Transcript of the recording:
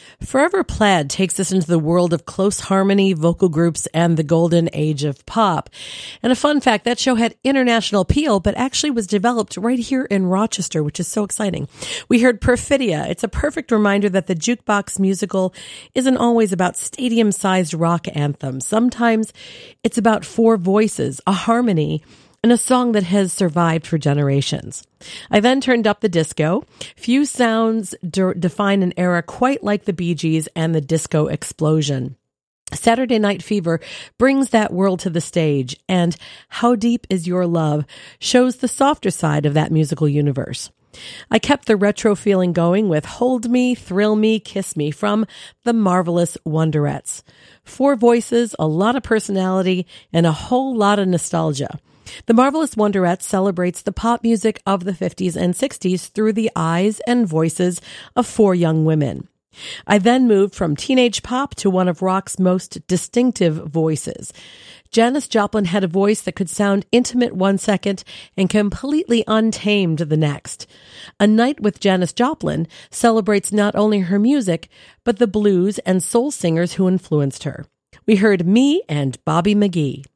Forever Plaid takes us into the world of close harmony, vocal groups, and the golden age of pop. And a fun fact, that show had international appeal, but actually was developed right here in Rochester, which is so exciting. We heard Perfidia. It's a perfect reminder that the jukebox musical isn't always about stadium-sized rock anthems. Sometimes it's about four voices, a harmony, and a song that has survived for generations. I then turned up the disco. Few sounds define an era quite like the Bee Gees and the disco explosion. Saturday Night Fever brings that world to the stage, and How Deep Is Your Love shows the softer side of that musical universe. I kept the retro feeling going with Hold Me, Thrill Me, Kiss Me from the Marvelous Wonderettes. Four voices, a lot of personality, and a whole lot of nostalgia. The Marvelous Wonderettes celebrates the pop music of the 50s and 60s through the eyes and voices of four young women. I then moved from teenage pop to one of rock's most distinctive voices. Janis Joplin had a voice that could sound intimate one second and completely untamed the next. A Night with Janis Joplin celebrates not only her music, but the blues and soul singers who influenced her. We heard Me and Bobby McGee.